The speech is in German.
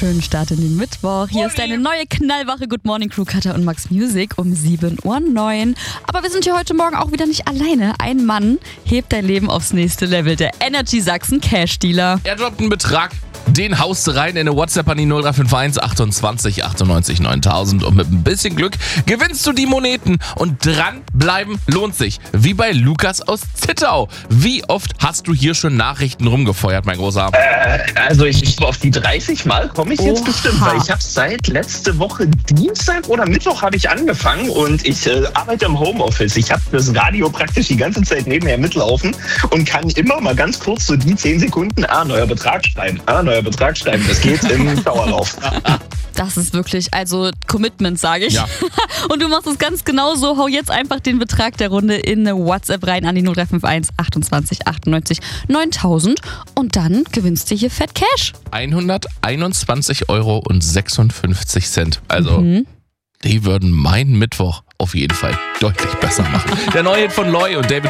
Schönen Start in den Mittwoch. Hier ist deine neue knallwache Good Morning Crew, Katja und Max Music um 7:09 Uhr. Aber wir sind hier heute Morgen auch wieder nicht alleine. Ein Mann hebt dein Leben aufs nächste Level. Der Energy Sachsen Cash Dealer. Er droppt einen Betrag, den haust du rein in eine WhatsApp an die 0351 28 98 9000 und mit ein bisschen Glück gewinnst du die Moneten. Und dranbleiben lohnt sich. Wie bei Lukas aus Zittau. Wie oft hast du hier schon Nachrichten rumgefeuert, mein Großer? Also ich auf die 30 Mal komme ich jetzt bestimmt, weil ich habe seit letzte Woche Dienstag oder Mittwoch habe ich angefangen und ich arbeite im Homeoffice. Ich habe das Radio praktisch die ganze Zeit nebenher mitlaufen und kann immer mal ganz kurz so die 10 Sekunden, neuer Betrag schreiben, neuer Betrag schreiben. Das geht im Dauerlauf. Das ist wirklich, also Commitment, sage ich. Ja. Und du machst es ganz genauso. Hau jetzt einfach den Betrag der Runde in eine WhatsApp rein an die 0351 28 98 9000 und dann gewinnst du hier fett Cash. 121,56 Euro. Also, die würden meinen Mittwoch auf jeden Fall deutlich besser machen. Der neue Hit von Loy und David